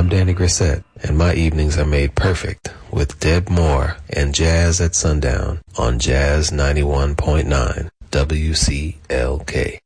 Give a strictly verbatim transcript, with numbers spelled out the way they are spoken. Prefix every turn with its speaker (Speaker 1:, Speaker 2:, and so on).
Speaker 1: I'm Danny Grissett, and my evenings are made perfect with Deb Moore and Jazz at Sundown on Jazz ninety-one point nine W C L K.